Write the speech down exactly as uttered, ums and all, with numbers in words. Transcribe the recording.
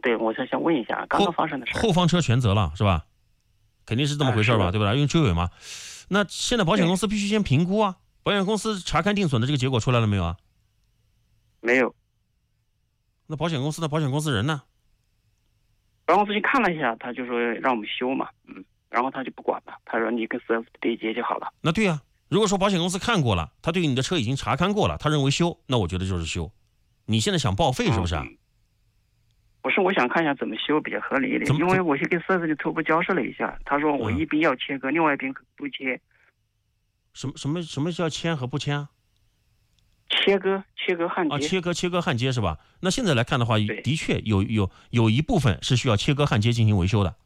对，我才想问一下，刚刚发生的事。 后方车全责了是吧？肯定是这么回事吧， 啊、 对吧？因为追尾嘛。那现在保险公司必须先评估啊，保险公司查勘定损的这个结果出来了没有啊？ 没有。 那保险公司的保险公司人呢？ 保险公司去看了一下，他就说让我们修嘛，嗯，然后他就不管了，他说你跟四 S 对接就好了。 那对啊，如果说保险公司看过了，他对你的车已经查勘过了，他认为修，那我觉得就是修。你现在想报废是不是啊？ 嗯、不是，我想看一下怎么修比较合理一点，因为我去跟四 S 的初步交涉了一下，他说我一边要切割，嗯、另外一边不切。 什么什么什么叫签和不签啊？ 切割切割焊接啊，切割切割焊接是吧？那现在来看的话，的确有有有一部分是需要切割焊接进行维修的。